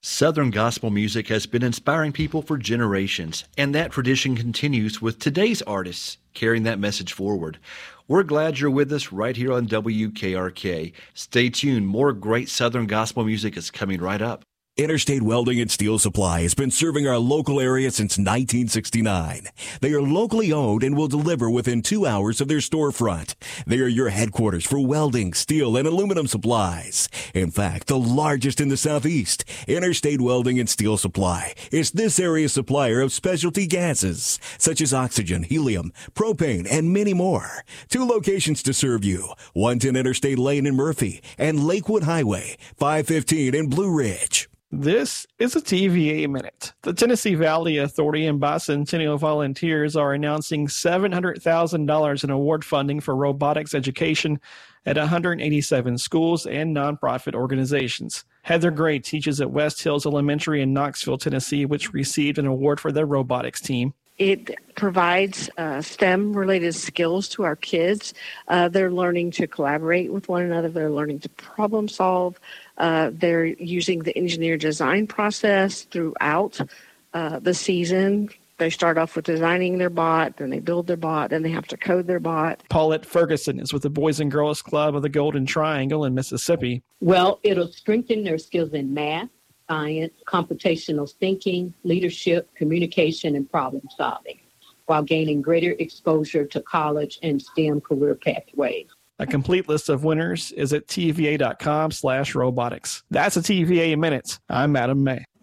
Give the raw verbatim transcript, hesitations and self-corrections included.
Southern gospel music has been inspiring people for generations, and that tradition continues with today's artists carrying that message forward. We're glad you're with us right here on W K R K. Stay tuned. More great Southern gospel music is coming right up. Interstate Welding and Steel Supply has been serving our local area since nineteen sixty-nine. They are locally owned and will deliver within two hours of their storefront. They are your headquarters for welding, steel, and aluminum supplies. In fact, the largest in the Southeast. Interstate Welding and Steel Supply is this area's supplier of specialty gases, such as oxygen, helium, propane, and many more. Two locations to serve you, one ten Interstate Lane in Murphy and Lakewood Highway, five fifteen in Blue Ridge. This is a T V A Minute. The Tennessee Valley Authority and Bicentennial Volunteers are announcing seven hundred thousand dollars in award funding for robotics education at one hundred eighty-seven schools and nonprofit organizations. Heather Gray teaches at West Hills Elementary in Knoxville, Tennessee, which received an award for their robotics team. It provides uh, STEM-related skills to our kids. Uh, they're learning to collaborate with one another. They're learning to problem solve. Uh, they're using the engineer design process throughout uh, the season. They start off with designing their bot, then they build their bot, then they have to code their bot. Paulette Ferguson is with the Boys and Girls Club of the Golden Triangle in Mississippi. Well, it'll strengthen their skills in math, science, computational thinking, leadership, communication, and problem solving, while gaining greater exposure to college and STEM career pathways. A complete list of winners is at T V A dot com slash robotics. That's a T V A Minute. I'm Adam May.